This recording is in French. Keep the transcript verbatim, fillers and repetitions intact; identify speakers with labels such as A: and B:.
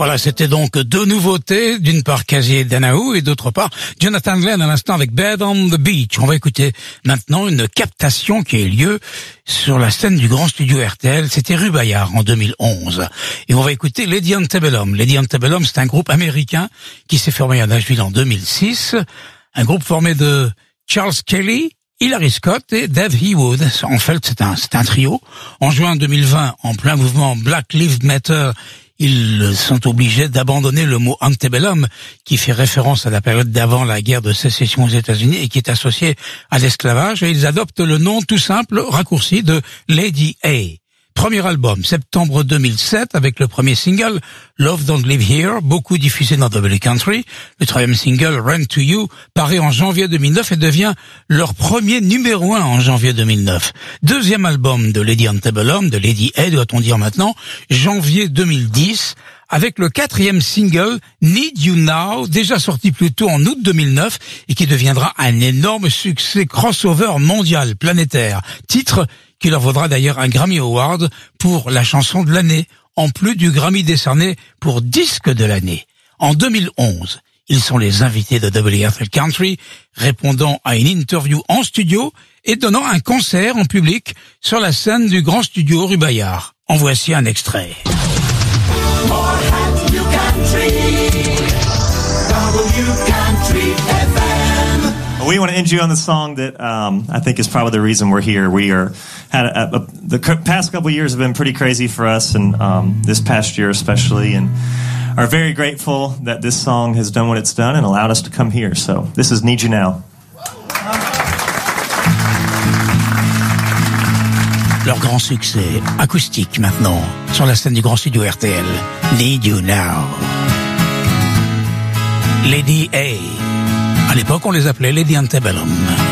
A: Voilà, c'était donc deux nouveautés, d'une part Kazi Danaou et d'autre part Jonathan Glenn à l'instant avec Bed on the Beach. On va écouter maintenant une captation qui a eu lieu sur la scène du grand studio R T L, c'était rue Bayard en deux mille onze. Et on va écouter Lady Antebellum. Lady Antebellum, c'est un groupe américain qui s'est formé à Nashville en deux mille six, un groupe formé de Charles Kelly, Hilary Scott et Dave Hewood. En fait, c'est un, c'est un trio. En juin deux mille vingt, en plein mouvement Black Lives Matter, ils sont obligés d'abandonner le mot antebellum, qui fait référence à la période d'avant la guerre de sécession aux États-Unis et qui est associé à l'esclavage, et ils adoptent le nom tout simple, raccourci, de Lady A. Premier album, septembre deux mille sept, avec le premier single, Love Don't Live Here, beaucoup diffusé dans W Country. Le troisième single, Run to You, paraît en janvier deux mille neuf et devient leur premier numéro un en janvier deux mille neuf. Deuxième album de Lady Antebellum, de Lady A, doit-on dire maintenant, janvier deux mille dix, avec le quatrième single, Need You Now, déjà sorti plus tôt en août deux mille neuf et qui deviendra un énorme succès crossover mondial, planétaire. Titre qui leur vaudra d'ailleurs un Grammy Award pour la chanson de l'année, en plus du Grammy décerné pour disque de l'année. En deux mille onze, ils sont les invités de W F L Country, répondant à une interview en studio et donnant un concert en public sur la scène du grand studio rue Bayard. En voici un extrait.
B: We want to end you on the song that um, I think is probably the reason we're here. We are had a, a, the past couple of years have been pretty crazy for us, and um, this past year especially, and are very grateful that this song has done what it's done and allowed us to come here. So this is Need You Now.
A: Leur grand succès acoustique maintenant sur la scène du grand studio R T L. Need You Now. Lady A. À l'époque, on les appelait Lady Antebellum.